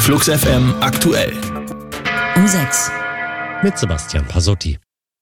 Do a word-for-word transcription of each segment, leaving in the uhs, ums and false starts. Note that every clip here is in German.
Flux F M aktuell. Um sechs. Mit Sebastian Pasotti.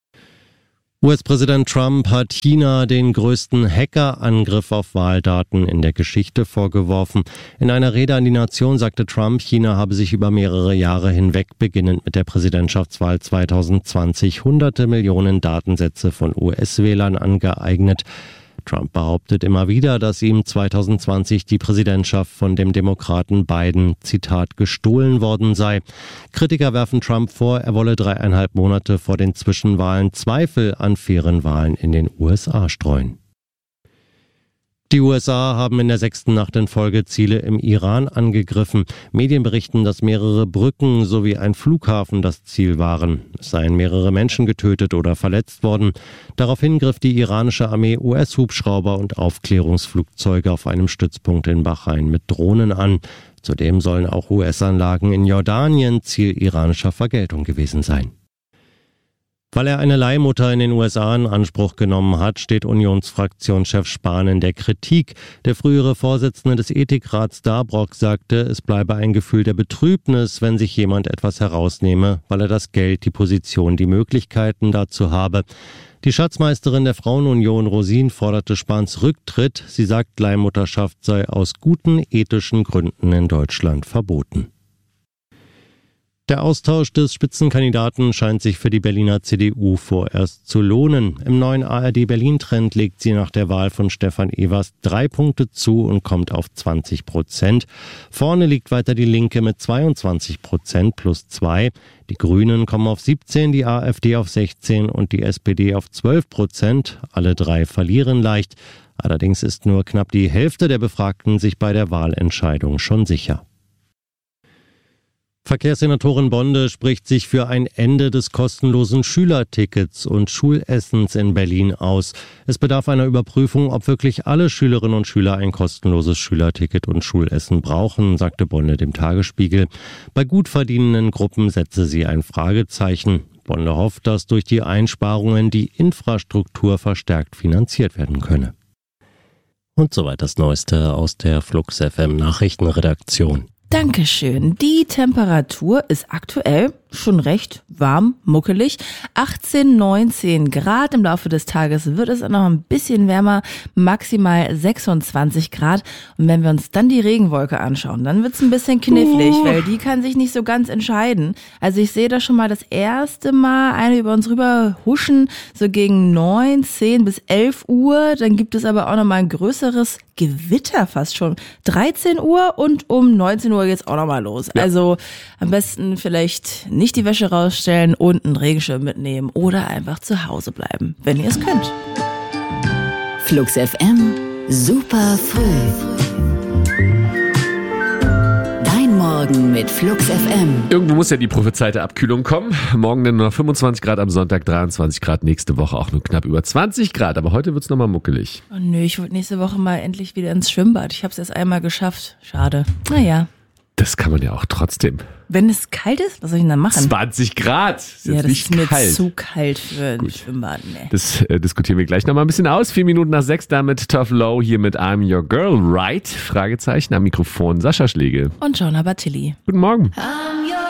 U S-Präsident Trump hat China den größten Hackerangriff auf Wahldaten in der Geschichte vorgeworfen. In einer Rede an die Nation sagte Trump, China habe sich über mehrere Jahre hinweg, beginnend mit der Präsidentschaftswahl zwanzig zwanzig, hunderte Millionen Datensätze von U S-Wählern angeeignet. Trump behauptet immer wieder, dass ihm zwanzig zwanzig die Präsidentschaft von dem Demokraten Biden, Zitat, gestohlen worden sei. Kritiker werfen Trump vor, er wolle dreieinhalb Monate vor den Zwischenwahlen Zweifel an fairen Wahlen in den U S A streuen. Die U S A haben in der sechsten Nacht in Folge Ziele im Iran angegriffen. Medien berichten, dass mehrere Brücken sowie ein Flughafen das Ziel waren. Es seien mehrere Menschen getötet oder verletzt worden. Daraufhin griff die iranische Armee U S-Hubschrauber und Aufklärungsflugzeuge auf einem Stützpunkt in Bahrain mit Drohnen an. Zudem sollen auch U S-Anlagen in Jordanien Ziel iranischer Vergeltung gewesen sein. Weil er eine Leihmutter in den U S A in Anspruch genommen hat, steht Unionsfraktionschef Spahn in der Kritik. Der frühere Vorsitzende des Ethikrats Darbrock sagte, es bleibe ein Gefühl der Betrübnis, wenn sich jemand etwas herausnehme, weil er das Geld, die Position, die Möglichkeiten dazu habe. Die Schatzmeisterin der Frauenunion Rosin forderte Spahns Rücktritt. Sie sagt, Leihmutterschaft sei aus guten ethischen Gründen in Deutschland verboten. Der Austausch des Spitzenkandidaten scheint sich für die Berliner C D U vorerst zu lohnen. Im neuen A R D-Berlin-Trend legt sie nach der Wahl von Stefan Evers drei Punkte zu und kommt auf zwanzig Prozent. Vorne liegt weiter die Linke mit zweiundzwanzig Prozent plus zwei. Die Grünen kommen auf siebzehn, die AfD auf sechzehn und die S P D auf zwölf Prozent. Alle drei verlieren leicht. Allerdings ist nur knapp die Hälfte der Befragten sich bei der Wahlentscheidung schon sicher. Verkehrssenatorin Bonde spricht sich für ein Ende des kostenlosen Schülertickets und Schulessens in Berlin aus. Es bedarf einer Überprüfung, ob wirklich alle Schülerinnen und Schüler ein kostenloses Schülerticket und Schulessen brauchen, sagte Bonde dem Tagesspiegel. Bei gut verdienenden Gruppen setze sie ein Fragezeichen. Bonde hofft, dass durch die Einsparungen die Infrastruktur verstärkt finanziert werden könne. Und soweit das Neueste aus der Flux F M Nachrichtenredaktion. Dankeschön. Die Temperatur ist aktuell schon recht warm, muckelig. achtzehn, neunzehn Grad. Im Laufe des Tages wird es noch ein bisschen wärmer, maximal sechsundzwanzig Grad. Und wenn wir uns dann die Regenwolke anschauen, dann wird es ein bisschen knifflig, uh. weil die kann sich nicht so ganz entscheiden. Also ich sehe da schon mal das erste Mal eine über uns rüber huschen, so gegen neun, zehn bis elf Uhr. Dann gibt es aber auch noch mal ein größeres Gewitter fast schon. dreizehn Uhr und um neunzehn Uhr geht's auch noch mal los. Ja. Also am besten vielleicht nicht die Wäsche rausstellen und einen Regenschirm mitnehmen oder einfach zu Hause bleiben, wenn ihr es könnt. Flux F M, super früh. Dein Morgen mit Flux F M. Irgendwo muss ja die prophezeite Abkühlung kommen. Morgen dann nur fünfundzwanzig Grad, am Sonntag dreiundzwanzig Grad, nächste Woche auch nur knapp über zwanzig Grad. Aber heute wird's nochmal muckelig. Oh nö, ich wollte nächste Woche mal endlich wieder ins Schwimmbad. Ich habe es erst einmal geschafft. Schade. Naja. Das kann man ja auch trotzdem. Wenn es kalt ist, was soll ich denn da machen? zwanzig Grad. Ist ja, jetzt das nicht ist mir kalt. zu kalt für ein Gut. Schwimmbad. Nee. Das äh, diskutieren wir gleich nochmal ein bisschen aus. Vier Minuten nach sechs, damit Tough Low hier mit I'm Your Girl, Right? Fragezeichen am Mikrofon Sascha Schlegel. Und Jonah Bartilli. Guten Morgen. I'm your